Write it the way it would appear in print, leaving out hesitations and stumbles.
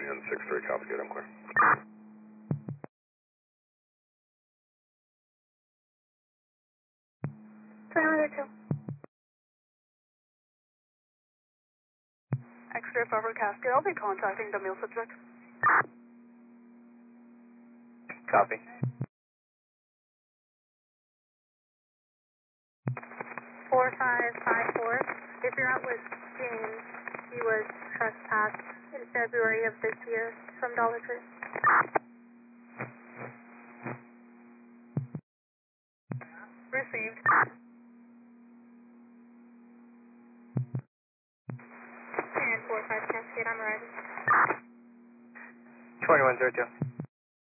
Union 6-3, copy, good, I'm clear. X-ray over Cascade, I'll be contacting the male subject. Copy. 4554. If you're out with James, he was trespassed in February of this year from Dollar Tree. Received. And 45 Cascade, I'm arriving. 2102.